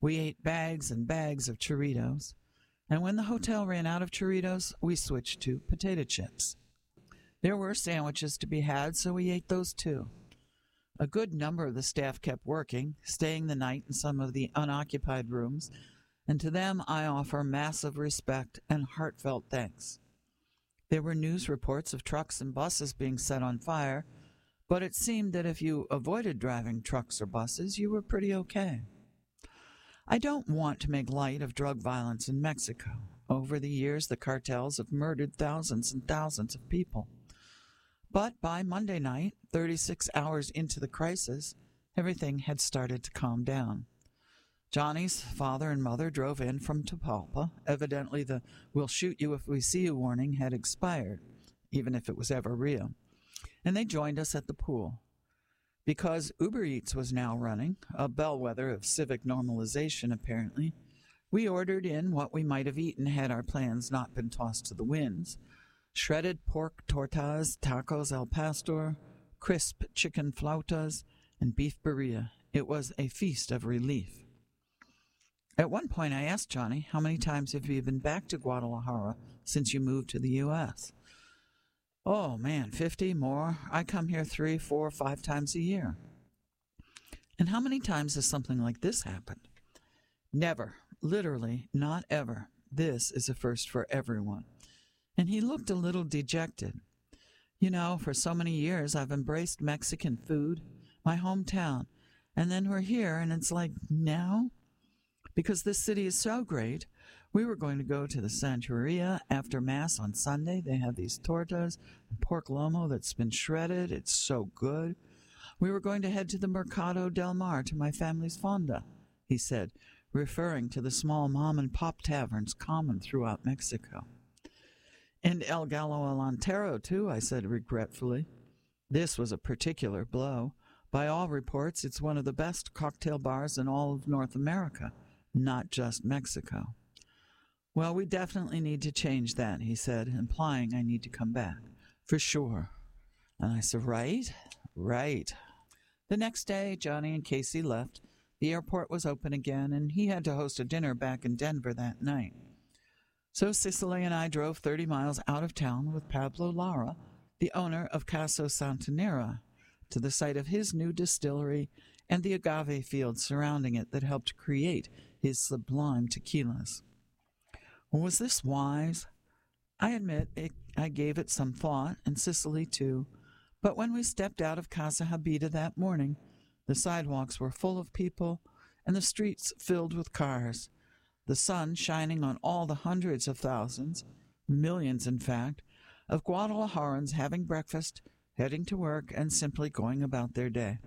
We ate bags and bags of churritos, and when the hotel ran out of churritos, we switched to potato chips. There were sandwiches to be had, so we ate those too. A good number of the staff kept working, staying the night in some of the unoccupied rooms, and to them I offer massive respect and heartfelt thanks. There were news reports of trucks and buses being set on fire, but it seemed that if you avoided driving trucks or buses, you were pretty okay. I don't want to make light of drug violence in Mexico. Over the years, the cartels have murdered thousands and thousands of people. But by Monday night, 36 hours into the crisis, everything had started to calm down. Johnny's father and mother drove in from Tapalpa. Evidently, the "we'll shoot you if we see you" warning had expired, even if it was ever real. And they joined us at the pool. Because Uber Eats was now running, a bellwether of civic normalization apparently, we ordered in what we might have eaten had our plans not been tossed to the winds: shredded pork tortas, tacos al pastor, crisp chicken flautas, and beef birria. It was a feast of relief. At one point I asked Johnny, "How many times have you been back to Guadalajara since you moved to the U.S.? "Oh, man, 50 more. I come here 3, 4, 5 times a year." "And how many times has something like this happened?" "Never. Literally, not ever. This is a first for everyone." And he looked a little dejected. "You know, for so many years I've embraced Mexican food, my hometown, and then we're here, and it's like, now? Because this city is so great. We were going to go to the Santeria after Mass on Sunday. They have these tortas and pork lomo that's been shredded. It's so good. We were going to head to the Mercado del Mar to my family's fonda," he said, referring to the small mom-and-pop taverns common throughout Mexico. "And El Gallo Alantero, too," I said regretfully. This was a particular blow. By all reports, it's one of the best cocktail bars in all of North America, not just Mexico. "Well, we definitely need to change that," he said, implying I need to come back. "For sure." And I said, right. The next day, Johnny and Casey left. The airport was open again, and he had to host a dinner back in Denver that night. So Cicely and I drove 30 miles out of town with Pablo Lara, the owner of Casa Santanera, to the site of his new distillery and the agave fields surrounding it that helped create his sublime tequilas. Was this wise? I admit I gave it some thought, and Cicely too, but when we stepped out of Casa Habita that morning, the sidewalks were full of people and the streets filled with cars, the sun shining on all the hundreds of thousands, millions in fact, of Guadalajarans having breakfast, heading to work, and simply going about their day.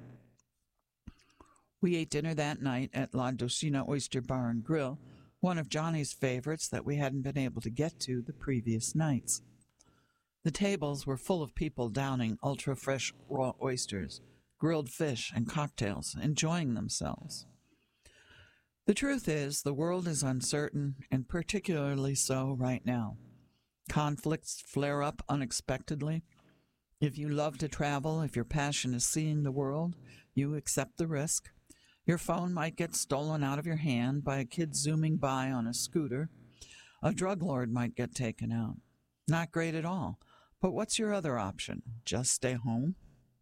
We ate dinner that night at La Docena Oyster Bar and Grill, one of Johnny's favorites that we hadn't been able to get to the previous nights. The tables were full of people downing ultra-fresh raw oysters, grilled fish, and cocktails, enjoying themselves. The truth is, the world is uncertain, and particularly so right now. Conflicts flare up unexpectedly. If you love to travel, if your passion is seeing the world, you accept the risk. Your phone might get stolen out of your hand by a kid zooming by on a scooter. A drug lord might get taken out. Not great at all. But what's your other option? Just stay home?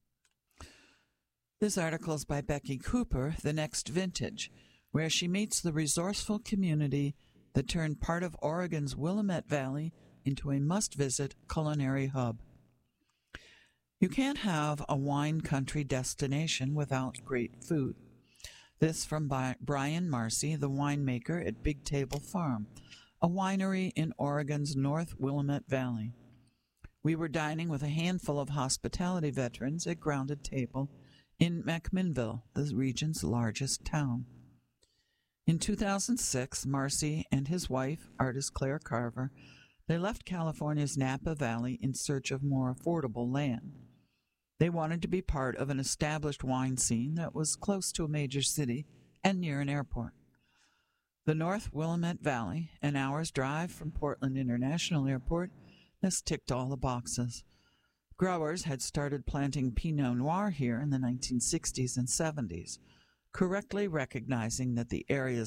This article is by Becky Cooper, The Next Vintage, where she meets the resourceful community that turned part of Oregon's Willamette Valley into a must-visit culinary hub. You can't have a wine country destination without great food. This from Brian Marcy, the winemaker at Big Table Farm, a winery in Oregon's North Willamette Valley. We were dining with a handful of hospitality veterans at Grounded Table in McMinnville, the region's largest town. In 2006, Marcy and his wife, artist Claire Carver, they left California's Napa Valley in search of more affordable land. They wanted to be part of an established wine scene that was close to a major city and near an airport. The North Willamette Valley, an hour's drive from Portland International Airport, has ticked all the boxes. Growers had started planting Pinot Noir here in the 1960s and 70s, correctly recognizing that the area's